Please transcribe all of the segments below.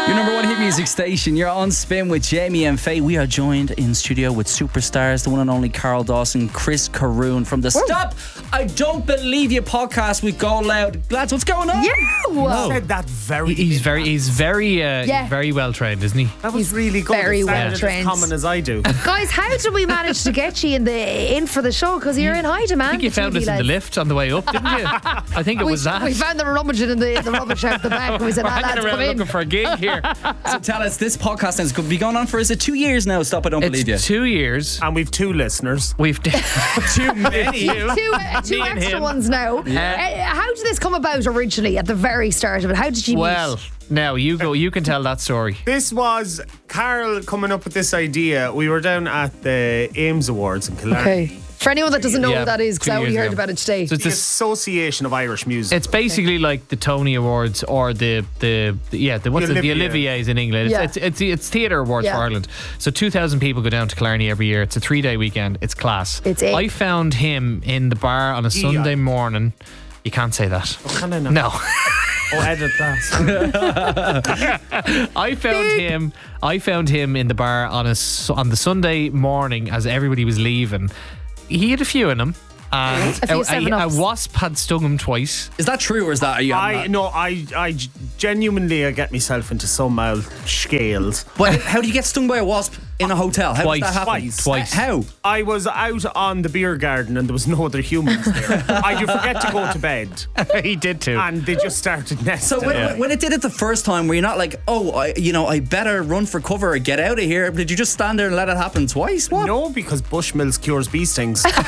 Your number one hit music station. You're on Spin with Jamie and Faye. We are joined in studio with superstars, the one and only Carl Dawson, Chris Caroon from the Stop I Don't Believe You podcast with Go Loud. Lads, what's going on? You said that very. He's very well trained, isn't he? That was really good. Very It sounded well trained. As common as I do. Guys, how did we manage to get you in for the show? Because you're in high demand. I think you found us in the lift on the way up, didn't you? I think it was that. We found them rummaging in the rubbish out the back. And we said, We're hanging lads, around come in. looking for a gig here. So tell us, this podcast has been going on for, is it 2 years now? Stop I Don't Believe You. It's 2 years. And we've 2 listeners. We've too many. Two Me and extra him. ones now. How did this come about originally at the very start of it? How did you meet? Well, now you go. You can tell that story. This was Carl coming up with this idea. We were down at the Ames Awards in Killarney. Okay. For anyone that doesn't know Yeah, what that is, because 2 I only years heard ago. about it today. So it's The this. Association of Irish Music. It's basically like the Tony Awards or the Olivier's in England. Yeah. It's theatre awards Yeah. for Ireland. So 2,000 people go down to Killarney every year. It's a 3-day weekend. It's class. I found him in the bar on a Sunday morning. You can't say that. Can I not? No. Oh, edit that. I found him in the bar on the Sunday morning as everybody was leaving. He had a few in him, and A few a 7-Ups. wasp had stung him twice. Is that true or is that? Are you I genuinely get myself into some scales. But how do you get stung by a wasp in a hotel? How Twice. does that happen? Twice. How? I was out on the beer garden and there was no other humans there. I did forget to go to bed He did too. and they just started nesting. So when it did it the first time, were you not like, I better run for cover or get out of here? Did you just stand there and let it happen twice? What? No, because Bushmills cures bee stings. Put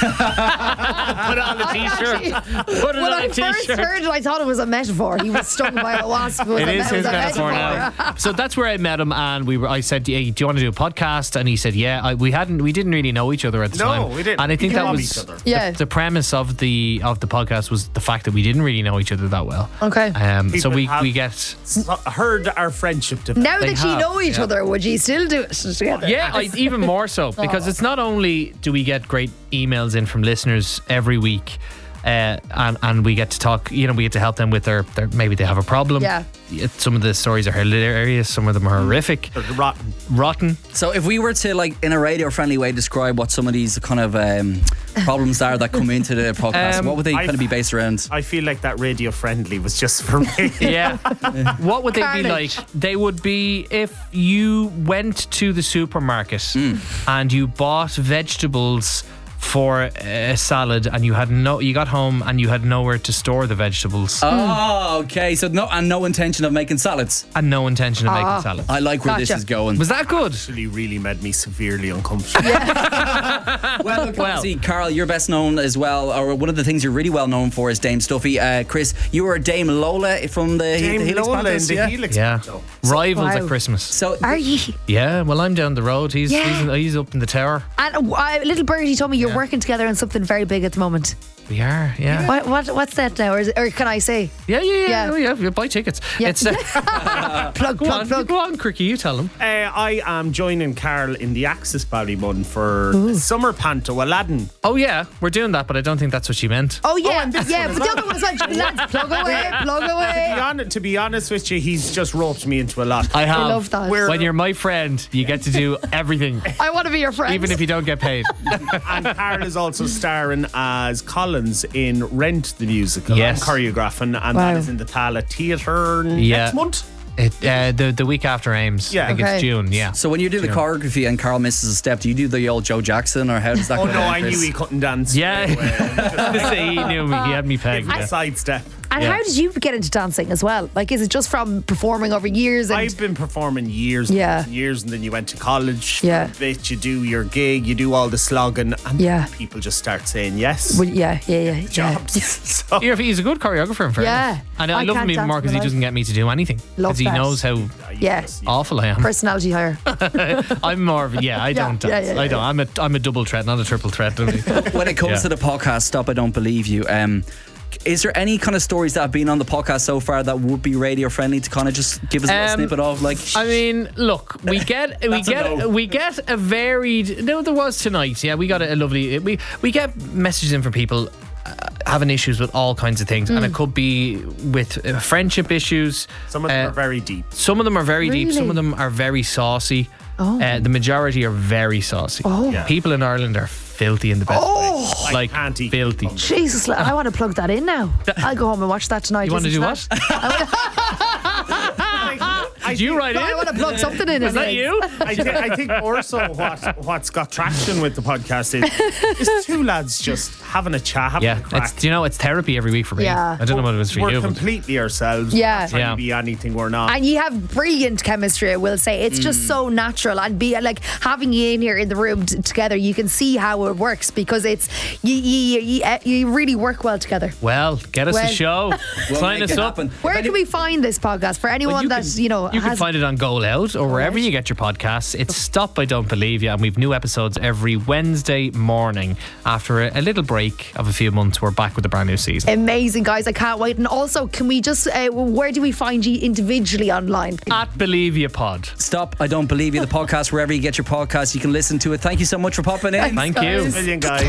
on the t-shirt. Put it When on I a first t-shirt. heard it, I thought it was a metaphor. He was stung by a wasp. It is his metaphor now. So that's where I met him, and I said, "Hey, do you want to do a podcast?" And he said, "Yeah." We didn't really know each other at the time. No, we didn't. And I think We that love was each other. Yeah. the premise of the podcast was the fact that we didn't really know each other that well. Okay. So People we have- get. Heard our friendship develop. Now They that you have, know each yeah. other, would you still do it together? Yeah, even more so because it's not only do we get great emails in from listeners every week, and we get to talk. We get to help them with their maybe they have a problem. Yeah. Some of the stories are hilarious. Some of them are horrific, They're rotten. rotten. So if we were to, like, in a radio-friendly way, describe what some of these kind of problems are that come into the podcast, what would they kind of be based around? I feel like that radio friendly was just for me. Yeah. What would they be Carnage. like? They would be if you went to the supermarket and you bought vegetables for a salad and you got home and you had nowhere to store the vegetables Oh, okay. So no intention of making salads. and no intention of making salad. I like where this Gotcha. is going. Was that good? Actually really made me severely uncomfortable. Well, look, obviously, Carl, you're best known as well, or one of the things you're really well known for is Dame Stuffy. Chris, you were Dame Lola from the Dame Helix Lola in Panthers, the yeah? Helix. Yeah. Panto. Rivals Wow. at Christmas. So Are you? Yeah, well, I'm down the road. He's Yeah. he's up in the tower. And little birdie told me you're working together on something very big at the moment. We are, yeah. What's that now? Or can I say? Yeah. Yeah. Oh, yeah. Buy tickets. Yeah. It's Plug, go on, plug. go on, Cricky. You tell him. I am joining Carl in the Axis Ballymun for Summer Panto Aladdin. Oh yeah, we're doing that, but I don't think that's what she meant. Oh yeah, and this yeah. one as But the other one is like, lads, plug away. To be honest with you, he's just roped me into a lot. I have. love that. When you're my friend, you get to do everything, I want to be your friend. even if you don't get paid. And Carl is also starring as Collins in Rent the musical. Yes. And choreographing, and Wow. that is in the Tala Theatre Yeah. next month. The week after Ames. Yeah. I think Okay. it's June. Yeah. So when you do the choreography and Carl misses a step, do you do the old Joe Jackson, or how does that Oh go no, down, I Chris? knew he couldn't dance. Yeah. He knew me. He had me pegged. Give him Yeah. a sidestep. And Yeah. how did you get into dancing as well? Like, is it just from performing over years? And I've been performing years, Yeah. and years, and then you went to college. Yeah. For a bit, you do your gig, you do all the slogging, and Yeah. people just start saying yes. Well, yeah. Jobs. So, He's a good choreographer, in fairness. Yeah. And I I love him can't even dance more because he for my doesn't get me to do anything. Love Because he that. knows how Yeah. awful I am. Personality higher. I'm more of I don't dance. yeah, I don't. I'm a double threat, not a triple threat. Don't I? When it comes Yeah. to the podcast, Stop I Don't Believe You, is there any kind of stories that have been on the podcast so far that would be radio friendly to kind of just give us a little snippet of, like? I mean, look, we get a varied. No, there was tonight. Yeah, we got a lovely. We get messages in from people having issues with all kinds of things, and it could be with friendship issues. Some of them are very deep. Some of them are very deep. Really? Some of them are very saucy. Oh. The majority are very saucy. Oh. Yeah. People in Ireland are filthy in the best Oh. way. Like can't eat filthy. cucumbers. Jesus, I want to plug that in now. I'll go home and watch that tonight. You want to do Listen what? Did you write I want in? to plug something in. Is that you? I think also what's got traction with the podcast is two lads just having a chat, having a Yeah, crack. it's therapy every week for me. Yeah. I don't know what it was for We're you. But completely ourselves. Yeah. We're not trying Yeah. to be anything we're not. And you have brilliant chemistry, I will say. It's just so natural. And be like having you in here in the room together, you can see how it works because it's you really work well together. well, get us Well- a show. We'll Sign make us it up. happen. Where can we find this podcast for anyone that You can has find it on Go Loud or wherever you get your podcasts. It's Stop I Don't Believe You, and we've new episodes every Wednesday morning. After a little break of a few months, we're back with a brand new season. amazing, guys? I can't wait. And also, can we just where do we find you individually online? At Believe You Pod. Stop, I Don't Believe You, the podcast, wherever you get your podcasts. You can listen to it. Thank you so much for popping in. Thank you. guys. Brilliant, guys.